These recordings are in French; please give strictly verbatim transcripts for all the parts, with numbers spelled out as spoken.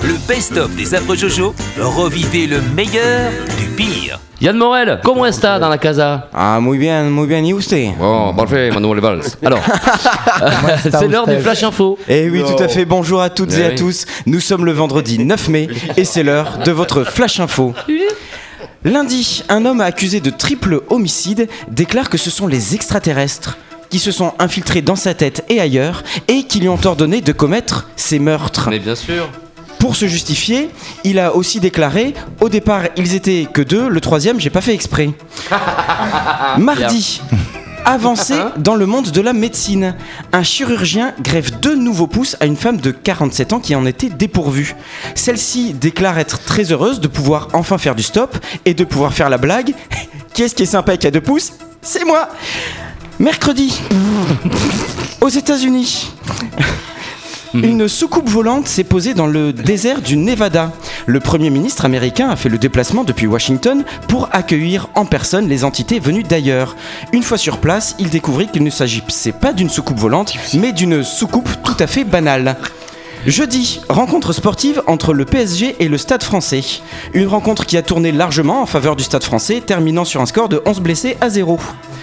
le best-of des affreux Jojo, revivez le meilleur du pire. Yann Morel, comment está dans la casa? Ah, muy bien, muy bien, y usted? Bon, parfait, Manuel Valls. Alors, c'est l'heure du Flash Info. Eh oui, tout à fait, bonjour à toutes Eh et à oui. tous. Nous sommes le vendredi neuf mai et c'est l'heure de votre Flash Info. Lundi, un homme accusé de triple homicide déclare que ce sont les extraterrestres qui se sont infiltrés dans sa tête et ailleurs et qui lui ont ordonné de commettre ces meurtres. Mais bien sûr. Pour se justifier, il a aussi déclaré « Au départ, ils étaient que deux, le troisième, j'ai pas fait exprès. » Mardi, avancé dans le monde de la médecine. Un chirurgien greffe deux nouveaux pouces à une femme de quarante-sept ans qui en était dépourvue. Celle-ci déclare être très heureuse de pouvoir enfin faire du stop et de pouvoir faire la blague « Qui est-ce qui est sympa qui a deux pouces ? C'est moi !» Mercredi, aux États-Unis. Une soucoupe volante s'est posée dans le désert du Nevada. Le Premier ministre américain a fait le déplacement depuis Washington pour accueillir en personne les entités venues d'ailleurs. Une fois sur place, il découvrit qu'il ne s'agissait pas d'une soucoupe volante, mais d'une soucoupe tout à fait banale. Jeudi, rencontre sportive entre le P S G et le Stade Français. Une rencontre qui a tourné largement en faveur du Stade Français, terminant sur un score de onze blessés à zéro.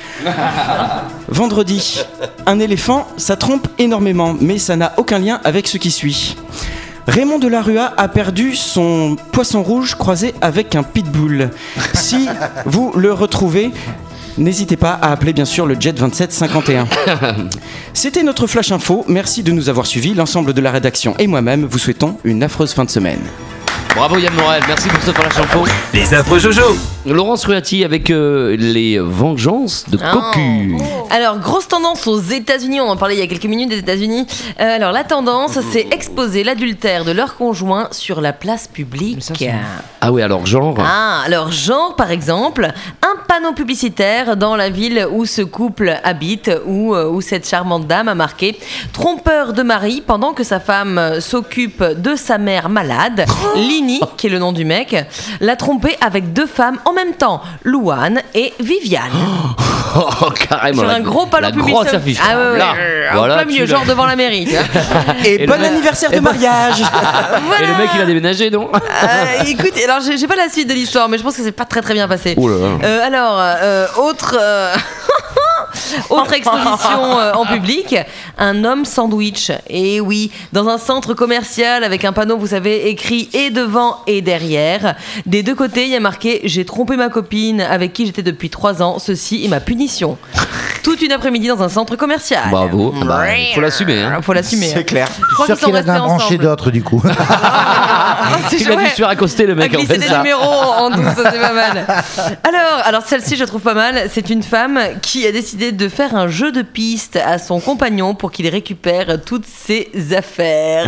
Vendredi, un éléphant, ça trompe énormément, mais ça n'a aucun lien avec ce qui suit. Raymond Delarue a perdu son poisson rouge croisé avec un pitbull. Si vous le retrouvez, n'hésitez pas à appeler bien sûr le Jet vingt-sept cinquante et un. C'était notre Flash Info, merci de nous avoir suivis. L'ensemble de la rédaction et moi-même vous souhaitons une affreuse fin de semaine. Bravo Yann Morel, merci pour ce Flash Info. Les affreux Jojo. Laurence Ruati avec euh, les vengeances de Cocu. Oh. Alors, grosse tendance aux États-Unis, on en parlait il y a quelques minutes des États-Unis. Euh, alors, la tendance, c'est exposer l'adultère de leur conjoint sur la place publique. Ça, ah oui, alors genre. Ah, alors genre par exemple, un panneau publicitaire dans la ville où ce couple habite, où, euh, où cette charmante dame a marqué « Trompeur de mari pendant que sa femme s'occupe de sa mère malade, Lini, qui est le nom du mec, l'a trompé avec deux femmes en même temps, Louane et Viviane. » Oh, carrément. Sur un gros panneau la publicitaire. grosse affiche. Ah ouais, ouais, Là, ouais, voilà, en plein milieu, tu genre l'as. devant la mairie. Tu vois. Et, Et bon le- anniversaire et de ben- mariage. Voilà. Et le mec il a déménagé, non? Euh, écoute, alors j'ai, j'ai pas la suite de l'histoire, mais je pense que c'est pas très très bien passé. Oh là là. Euh, alors, euh, autre. euh, Autre exposition euh, en public, un homme sandwich. Et oui, dans un centre commercial avec un panneau, vous savez, écrit et devant et derrière. Des deux côtés, il y a marqué « J'ai trompé ma copine avec qui j'étais depuis trois ans. Ceci est ma punition. » Toute une après-midi dans un centre commercial. Bravo. Ah bah, faut l'assumer. Hein. Faut l'assumer. C'est clair. Je crois sûr qu'ils sont qu'il a restés d'un branché ensemble. d'autres du coup. Ah, c'est Il a dû chouette. se faire accoster le À mec en glisser fait des ça. numéros en douce, ça c'est pas mal. Alors, alors celle-ci je trouve pas mal. C'est une femme qui a décidé de faire un jeu de piste à son compagnon pour qu'il récupère toutes ses affaires.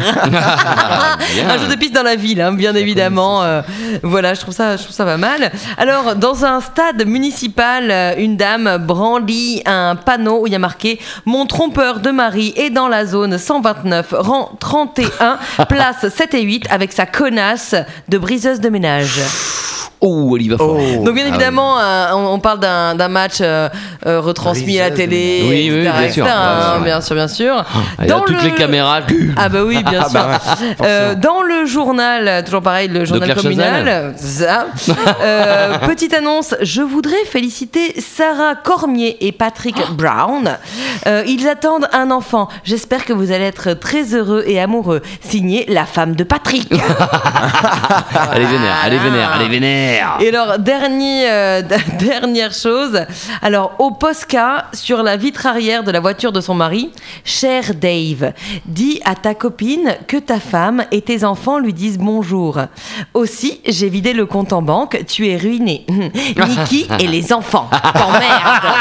Un jeu de piste dans la ville, hein, bien évidemment. Euh, voilà, je trouve ça, je trouve ça pas mal. Alors, dans un stade municipal, euh, une dame brandit un panneau où il y a marqué « Mon trompeur de mari est dans la zone cent vingt-neuf, rang trente et un, place sept et huit avec sa connasse de briseuse de ménage. » Oh, elle y va fort. Donc bien Ah évidemment, euh, on, on parle d'un, d'un match euh, euh, retransmis à la télé, Oui, oui, et cetera, bien et sûr. cetera, hein, Ouais, ouais. bien sûr, bien sûr. Il y a toutes les caméras. Ah bah oui, bien Ah sûr. bah ouais, Euh, dans le journal, toujours pareil, le journal Claire communal. Ça. Euh, petite annonce, je voudrais féliciter Sarah Cormier et Patrick Brown. Euh, ils attendent un enfant. J'espère que vous allez être très heureux et amoureux. Signé la femme de Patrick. Elle est vénère, elle est vénère, elle est vénère. Et alors, dernier, euh, dernière chose, alors au Posca, sur la vitre arrière de la voiture de son mari, cher Dave, dis à ta copine que ta femme et tes enfants lui disent bonjour. Aussi, j'ai vidé le compte en banque, tu es ruiné. Niki et les enfants, t'emmerdes.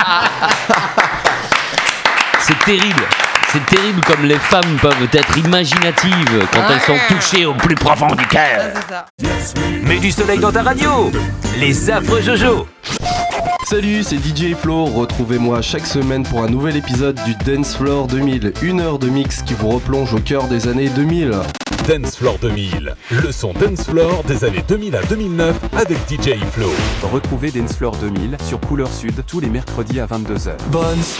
C'est terrible. C'est terrible comme les femmes peuvent être imaginatives quand elles sont touchées au plus profond du cœur. Mets du soleil dans ta radio. Les affreux Jojo. Salut, c'est D J Flo. Retrouvez-moi chaque semaine pour un nouvel épisode du Dance Floor deux mille. Une heure de mix qui vous replonge au cœur des années deux mille. Dance Floor deux mille, le son Dance Floor des années deux mille à deux mille neuf avec D J Flo. Retrouvez Dance Floor deux mille sur Couleur Sud tous les mercredis à vingt-deux heures. Bonne